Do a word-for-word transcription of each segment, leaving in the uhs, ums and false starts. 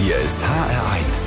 Hier ist H R eins.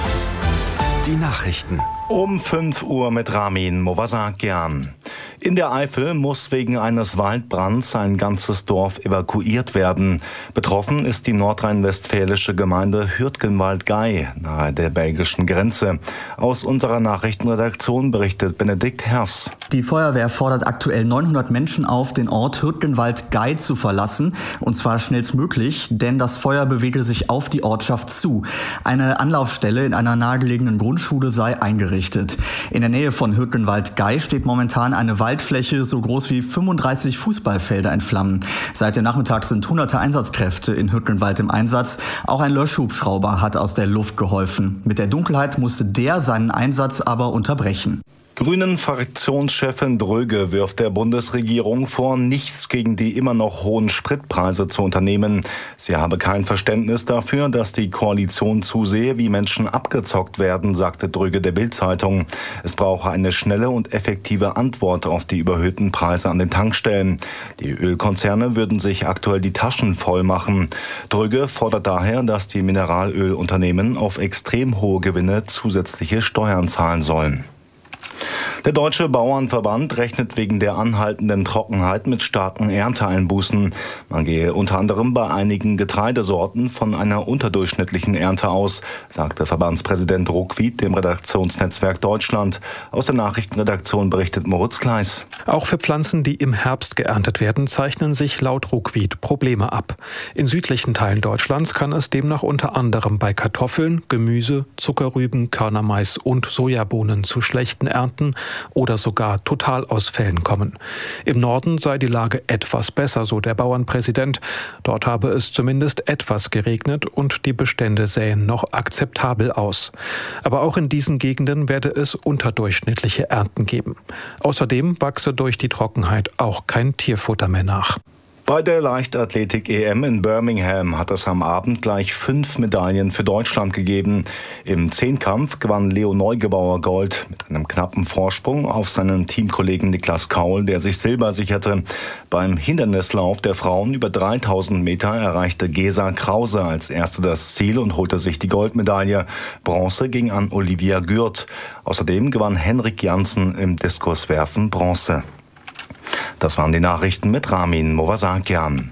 Die Nachrichten. Um fünf Uhr mit Ramin Movasakian. In der Eifel muss wegen eines Waldbrands ein ganzes Dorf evakuiert werden. Betroffen ist die nordrhein-westfälische Gemeinde Hürtgenwald-Gey nahe der belgischen Grenze. Aus unserer Nachrichtenredaktion berichtet Benedikt Herfs. Die Feuerwehr fordert aktuell neunhundert Menschen auf, den Ort Hürtgenwald-Gey zu verlassen. Und zwar schnellstmöglich, denn das Feuer bewege sich auf die Ortschaft zu. Eine Anlaufstelle in einer nahegelegenen Grundschule sei eingerichtet. In der Nähe von Hürtgenwald-Gey steht momentan eine Waldfläche so groß wie fünfunddreißig Fußballfelder in Flammen. Seit dem Nachmittag sind hunderte Einsatzkräfte in Hürtgenwald im Einsatz. Auch ein Löschhubschrauber hat aus der Luft geholfen. Mit der Dunkelheit musste der seinen Einsatz aber unterbrechen. Grünen-Fraktionschefin Dröge wirft der Bundesregierung vor, nichts gegen die immer noch hohen Spritpreise zu unternehmen. Sie habe kein Verständnis dafür, dass die Koalition zusehe, wie Menschen abgezockt werden, sagte Dröge der Bild-Zeitung. Es brauche eine schnelle und effektive Antwort auf die überhöhten Preise an den Tankstellen. Die Ölkonzerne würden sich aktuell die Taschen voll machen. Dröge fordert daher, dass die Mineralölunternehmen auf extrem hohe Gewinne zusätzliche Steuern zahlen sollen. Der Deutsche Bauernverband rechnet wegen der anhaltenden Trockenheit mit starken Ernteeinbußen. Man gehe unter anderem bei einigen Getreidesorten von einer unterdurchschnittlichen Ernte aus, sagte Verbandspräsident Ruckwied dem Redaktionsnetzwerk Deutschland. Aus der Nachrichtenredaktion berichtet Moritz Kleis. Auch für Pflanzen, die im Herbst geerntet werden, zeichnen sich laut Ruckwied Probleme ab. In südlichen Teilen Deutschlands kann es demnach unter anderem bei Kartoffeln, Gemüse, Zuckerrüben, Körnermais und Sojabohnen zu schlechten Ernten oder sogar Totalausfällen kommen. Im Norden sei die Lage etwas besser, so der Bauernpräsident. Dort habe es zumindest etwas geregnet und die Bestände sähen noch akzeptabel aus. Aber auch in diesen Gegenden werde es unterdurchschnittliche Ernten geben. Außerdem wachse durch die Trockenheit auch kein Tierfutter mehr nach. Bei der Leichtathletik-E M in Birmingham hat es am Abend gleich fünf Medaillen für Deutschland gegeben. Im Zehnkampf gewann Leo Neugebauer Gold mit einem knappen Vorsprung auf seinen Teamkollegen Niklas Kaul, der sich Silber sicherte. Beim Hindernislauf der Frauen über dreitausend Meter erreichte Gesa Krause als Erste das Ziel und holte sich die Goldmedaille. Bronze ging an Olivia Gürt. Außerdem gewann Henrik Janssen im Diskuswerfen Bronze. Das waren die Nachrichten mit Ramin Movasakian.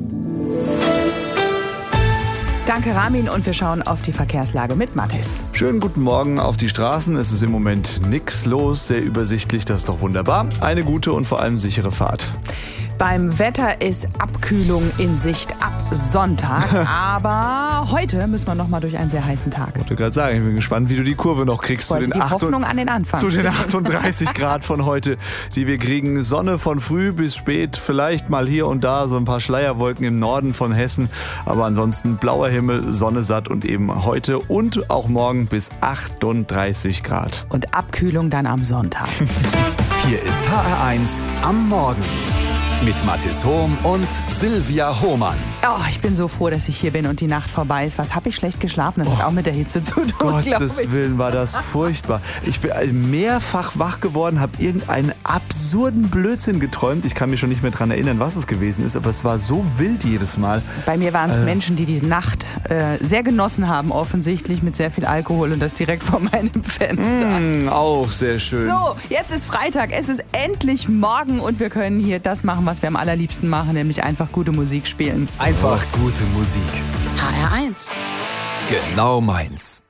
Danke Ramin und wir schauen auf die Verkehrslage mit Mathis. Schönen guten Morgen auf die Straßen. Es ist im Moment nichts los, sehr übersichtlich, das ist doch wunderbar. Eine gute und vor allem sichere Fahrt. Beim Wetter ist Abkühlung in Sicht ab Sonntag, aber heute müssen wir noch mal durch einen sehr heißen Tag. Ich wollte gerade sagen, ich bin gespannt, wie du die Kurve noch kriegst zu den, die Hoffnung an den Anfang. zu den achtunddreißig Grad von heute, die wir kriegen. Sonne von früh bis spät, vielleicht mal hier und da so ein paar Schleierwolken im Norden von Hessen, aber ansonsten blauer Himmel, Sonne satt und eben heute und auch morgen bis achtunddreißig Grad. Und Abkühlung dann am Sonntag. Hier ist H R eins am Morgen. Mit Mathis Hohm und Silvia Hohmann. Oh, ich bin so froh, dass ich hier bin und die Nacht vorbei ist. Was habe ich schlecht geschlafen? Das oh, hat auch mit der Hitze zu tun, Gottes Willen, war das furchtbar. Ich bin mehrfach wach geworden, habe irgendeinen absurden Blödsinn geträumt. Ich kann mich schon nicht mehr daran erinnern, was es gewesen ist, aber es war so wild jedes Mal. Bei mir waren es äh, Menschen, die die Nacht äh, sehr genossen haben, offensichtlich mit sehr viel Alkohol und das direkt vor meinem Fenster. Mm, auch sehr schön. So, jetzt ist Freitag, es ist endlich morgen und wir können hier das machen, was wir am allerliebsten machen, nämlich einfach gute Musik spielen. Einfach gute Musik. H R eins. Genau meins.